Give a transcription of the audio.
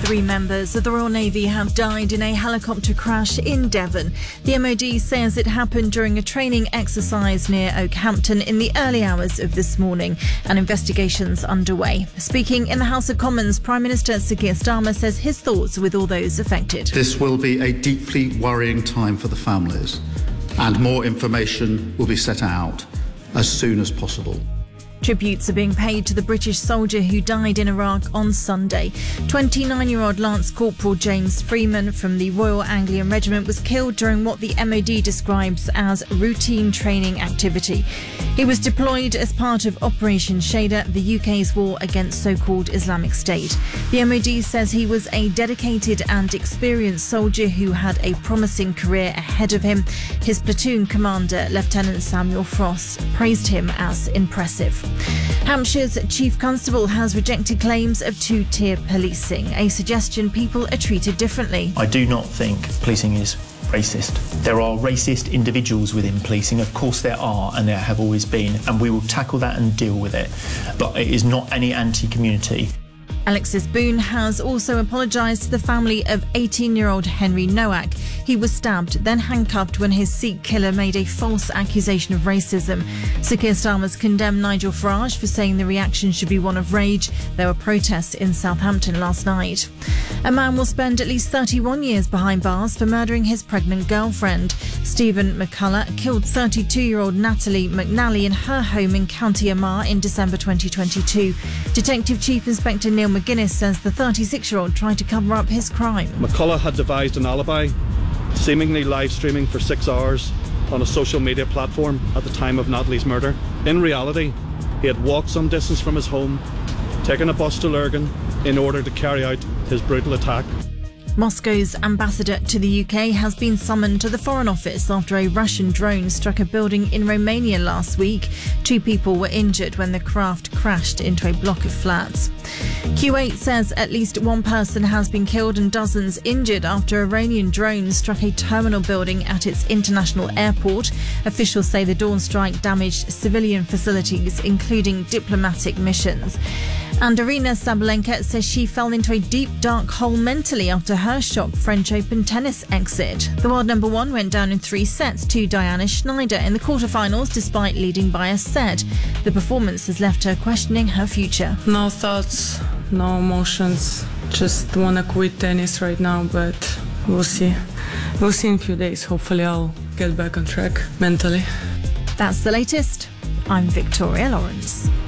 3 members of the Royal Navy have died in a helicopter crash in Devon. The MOD says it happened during a training exercise near Okehampton in the early hours of this morning, and investigations underway. Speaking in the House of Commons, Prime Minister Sir Keir Starmer says his thoughts are with all those affected. This will be a deeply worrying time for the families, and more information will be set out as soon as possible. Tributes are being paid to the British soldier who died in Iraq on Sunday. 29-year-old Lance Corporal James Freeman from the Royal Anglian Regiment was killed during what the MOD describes as routine training activity. He was deployed as part of Operation Shader, the UK's war against so-called Islamic State. The MOD says he was a dedicated and experienced soldier who had a promising career ahead of him. His platoon commander, Lieutenant Samuel Frost, praised him as impressive. Hampshire's Chief Constable has rejected claims of two-tier policing, a suggestion people are treated differently. I do not think policing is racist. There are racist individuals within policing, of course there are, and there have always been, and we will tackle that and deal with it. But it is not any anti-community. Alexis Boone has also apologised to the family of 18-year-old Henry Nowak. He was stabbed, then handcuffed when his Sikh killer made a false accusation of racism. Sir Keir Starmer's condemned Nigel Farage for saying the reaction should be one of rage. There were protests in Southampton last night. A man will spend at least 31 years behind bars for murdering his pregnant girlfriend. Stephen McCullough killed 32-year-old Natalie McNally in her home in County Armagh in December 2022. Detective Chief Inspector Neil McGuinness says the 36-year-old tried to cover up his crime. McCullough had devised an alibi, seemingly live streaming for 6 hours on a social media platform at the time of Natalie's murder. In reality, he had walked some distance from his home, taken a bus to Lurgan in order to carry out his brutal attack. Moscow's ambassador to the UK has been summoned to the Foreign Office after a Russian drone struck a building in Romania last week. 2 people were injured when the craft crashed into a block of flats. Kuwait says at least 1 person has been killed and dozens injured after Iranian drones struck a terminal building at its international airport. Officials say the dawn strike damaged civilian facilities, including diplomatic missions. And Aryna Sabalenka says she fell into a deep, dark hole mentally after her shock French Open tennis exit. The world number 1 went down in 3 sets to Diana Schneider in the quarterfinals despite leading by a set. The performance has left her questioning her future. No thoughts, no emotions. Just want to quit tennis right now, but we'll see. We'll see in a few days. Hopefully I'll get back on track mentally. That's the latest. I'm Victoria Lawrence.